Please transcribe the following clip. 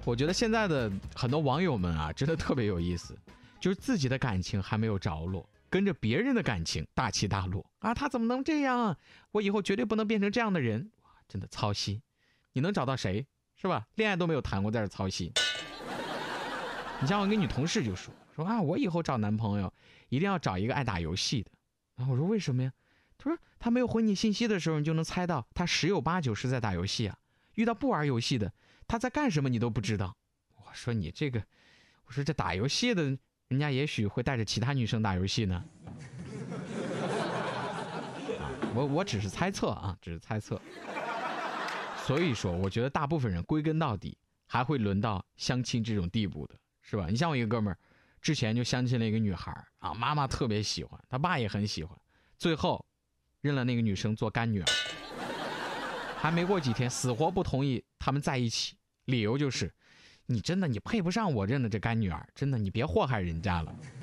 我觉得现在的很多网友们啊，真的特别有意思，就是自己的感情还没有着落，跟着别人的感情大起大落啊！他怎么能这样啊？我以后绝对不能变成这样的人！哇，真的操心。你能找到谁是吧？恋爱都没有谈过，在这操心。你像我一个女同事就说啊，我以后找男朋友一定要找一个爱打游戏的。然后我说为什么呀？他说他没有回你信息的时候，你就能猜到他十有八九是在打游戏啊。遇到不玩游戏的，他在干什么你都不知道。我说你这个，我说这打游戏的人家也许会带着其他女生打游戏呢。我只是猜测啊，只是猜测。所以说，我觉得大部分人归根到底还会轮到相亲这种地步的，是吧？你像我一个哥们儿，之前就相亲了一个女孩啊，妈妈特别喜欢，他爸也很喜欢，最后认了那个女生做干女儿。还没过几天，死活不同意他们在一起，理由就是，你真的你配不上我认的这干女儿，真的你别祸害人家了。